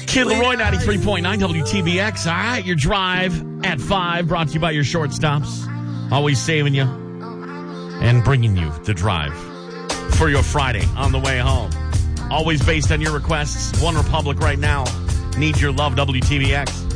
Kid Leroy, 93.9 WTBX. All right, your drive at 5, brought to you by your shortstops. Always saving you and bringing you the drive for your Friday on the way home. Always based on your requests. One Republic right now. Need your love, WTBX.